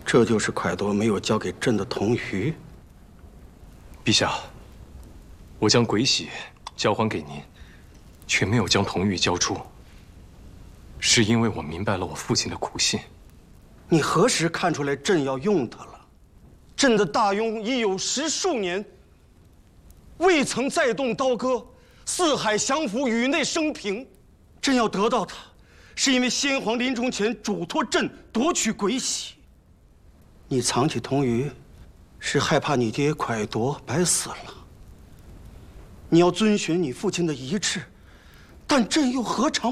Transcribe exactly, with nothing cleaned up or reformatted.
这就是蒯夺没有交给朕的铜鱼。 陛下，我将鬼玺交还给您，却没有将铜玉交出，是因为我明白了我父亲的苦心。 你何时看出来朕要用它了？朕的大庸已有十数年，未曾再动刀戈，四海降服，宇内升平。朕要得到它，是因为先皇临终前嘱托朕夺取鬼玺。你藏起铜鱼，是害怕你爹蒯夺白死了。你要遵循你父亲的遗志，但朕又何尝